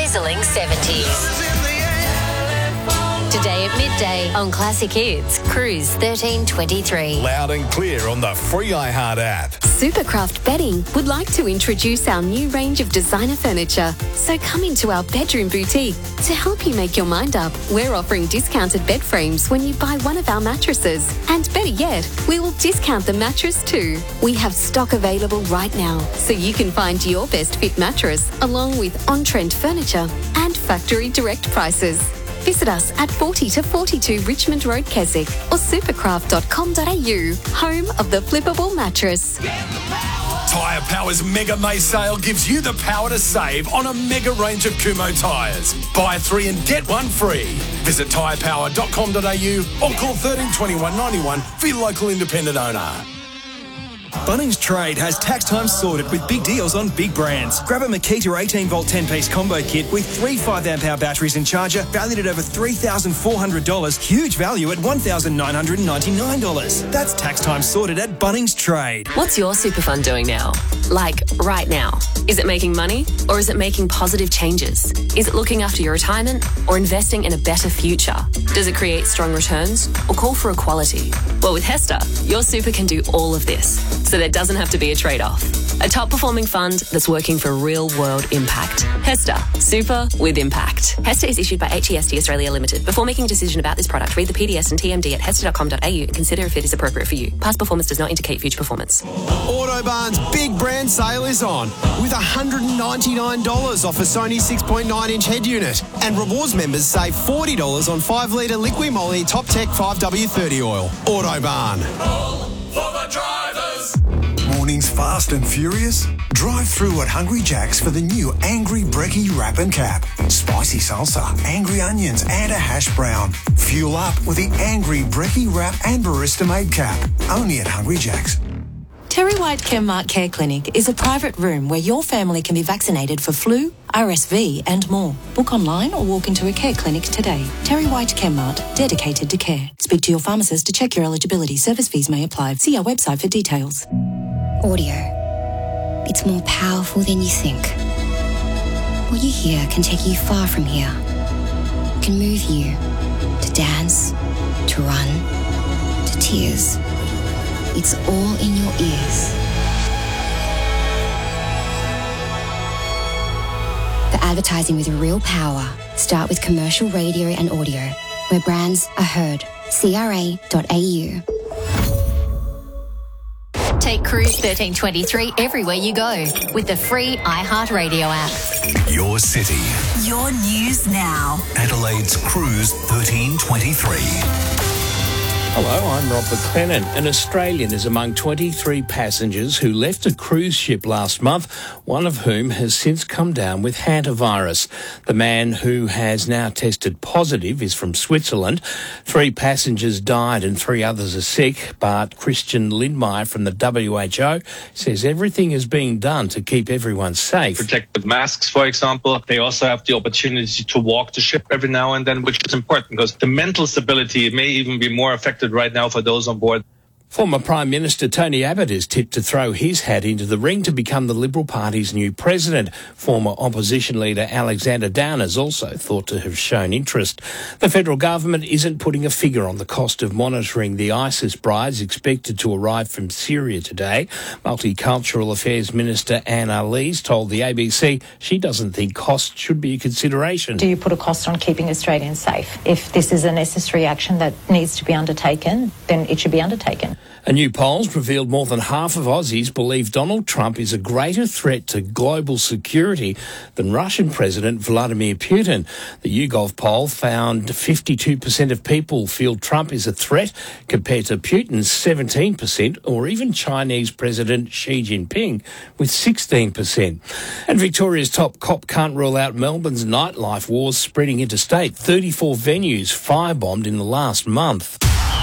sizzling 70s. Today at midday on Classic Hits, Cruise 1323. Loud and clear on the free iHeart app. Supercraft Bedding would like to introduce our new range of designer furniture. So come into our bedroom boutique. To help you make your mind up, we're offering discounted bed frames when you buy one of our mattresses. And better yet, we will discount the mattress too. We have stock available right now, so you can find your best fit mattress along with on-trend furniture and factory direct prices. Visit us at 40 to 42 Richmond Road, Keswick, or supercraft.com.au, home of the flippable mattress. Tyre Power's Mega May sale gives you the power to save on a mega range of Kumho tyres. Buy 3 and get 1 free. Visit tyrepower.com.au or call 13 21 91 for your local independent owner. Bunnings Trade has tax time sorted with big deals on big brands. Grab a Makita 18-volt 10-piece combo kit with 3 5-amp-hour batteries and charger valued at over $3,400. Huge value at $1,999. That's tax time sorted at Bunnings Trade. What's your super fund doing now? Like, right now? Is it making money or is it making positive changes? Is it looking after your retirement or investing in a better future? Does it create strong returns or call for equality? Well, with Hester, your super can do all of this, so there doesn't have to be a trade-off. A top-performing fund that's working for real-world impact. Hester, super with impact. Hester is issued by HEST Australia Limited. Before making a decision about this product, read the PDS and TMD at hester.com.au and consider if it is appropriate for you. Past performance does not indicate future performance. Autobarn's big brand sale is on with $199 off a Sony 6.9-inch head unit. And rewards members save $40 on 5-litre Liqui Moly Top Tech 5W30 oil. Autobarn. For the drivers. Mornings fast and furious? Drive through at Hungry Jack's for the new Angry Brekkie Wrap and Cap. Spicy salsa, angry onions and a hash brown. Fuel up with the Angry Brekkie Wrap and Barista Made Cap. Only at Hungry Jack's. Terry White Chemmart Care Clinic is a private room where your family can be vaccinated for flu, RSV and more. Book online or walk into a care clinic today. Terry White Chemmart, dedicated to care. Speak to your pharmacist to check your eligibility. Service fees may apply. See our website for details. Audio. It's more powerful than you think. What you hear can take you far from here. It can move you to dance, to run, to tears. It's all in your ears. The advertising with real power. Start with commercial radio and audio, where brands are heard. CRA.au. Take Cruise 1323 everywhere you go with the free iHeartRadio app. Your city. Your news now. Adelaide's Cruise 1323. Hello, I'm Rob McLennan. An Australian is among 23 passengers who left a cruise ship last month, one of whom has since come down with hantavirus. The man who has now tested positive is from Switzerland. 3 passengers died and 3 others are sick, but Christian Lindmeier from the WHO says everything is being done to keep everyone safe. Protective masks, for example. They also have the opportunity to walk the ship every now and then, which is important because the mental stability may even be more affected right now for those on board. Former Prime Minister Tony Abbott is tipped to throw his hat into the ring to become the Liberal Party's new president. Former opposition leader Alexander Downer is also thought to have shown interest. The federal government isn't putting a figure on the cost of monitoring the ISIS brides expected to arrive from Syria today. Multicultural Affairs Minister Anna Lees told the ABC she doesn't think cost should be a consideration. Do you put a cost on keeping Australians safe? If this is a necessary action that needs to be undertaken, then it should be undertaken. A new poll's revealed more than half of Aussies believe Donald Trump is a greater threat to global security than Russian President Vladimir Putin. The YouGov poll found 52% of people feel Trump is a threat compared to Putin's 17% or even Chinese President Xi Jinping with 16%. And Victoria's top cop can't rule out Melbourne's nightlife wars spreading interstate. 34 venues firebombed in the last month.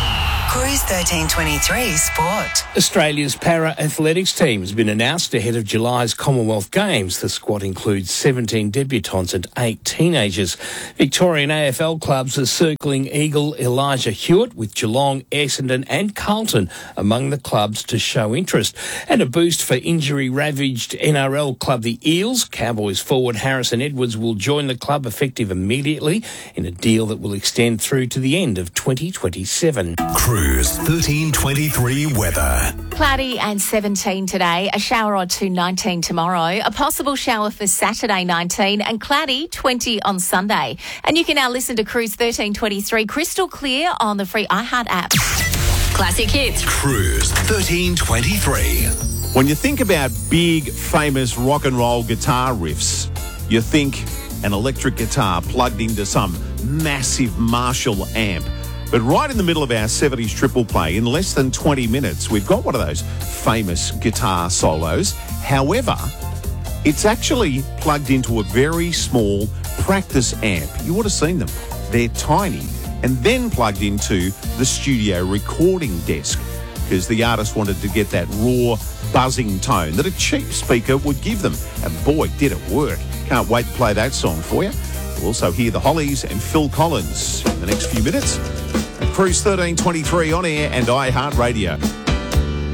Cruise 1323 Sport. Australia's para-athletics team has been announced ahead of July's Commonwealth Games. The squad includes 17 debutants and 8 teenagers. Victorian AFL clubs are circling Eagle Elijah Hewitt, with Geelong, Essendon and Carlton among the clubs to show interest. And a boost for injury-ravaged NRL club the Eels. Cowboys forward Harrison Edwards will join the club effective immediately in a deal that will extend through to the end of 2027. Cruise 1323 weather. Cloudy and 17 today, a shower or two 19 tomorrow, a possible shower for Saturday 19 and cloudy 20 on Sunday. And you can now listen to Cruise 1323 crystal clear on the free iHeart app. Classic hits. Cruise 1323. When you think about big, famous rock and roll guitar riffs, you think an electric guitar plugged into some massive Marshall amp. But right in the middle of our 70s triple play, in less than 20 minutes, we've got one of those famous guitar solos. However, it's actually plugged into a very small practice amp. You would have seen them. They're tiny. And then plugged into the studio recording desk, because the artist wanted to get that raw, buzzing tone that a cheap speaker would give them. And boy, did it work. Can't wait to play that song for you. We'll also hear the Hollies and Phil Collins in the next few minutes. Cruise 1323 on air and iHeartRadio.